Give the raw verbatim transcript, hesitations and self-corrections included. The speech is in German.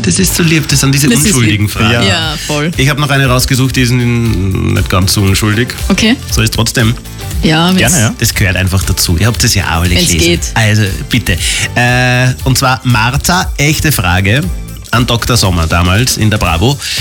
das ist so lieb. Das sind diese Das ist unschuldigen lieb. Fragen. Ja, ja voll. Ich habe noch eine rausgesucht, die ist nicht ganz so unschuldig. Okay. So ist trotzdem. Ja, wenn's- Gerne, ja. Das gehört einfach dazu. Ihr habt das ja auch alle Wenn's gelesen. geht. Also bitte. Äh, und zwar Martha, echte Frage an Doktor Sommer damals in der Bravo.